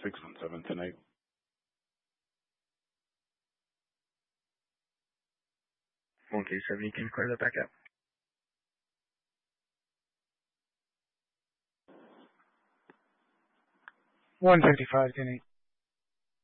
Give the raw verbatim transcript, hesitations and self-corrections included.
six one seven tonight. one two seven, you can clear that back up. one fifty-five, ten eight.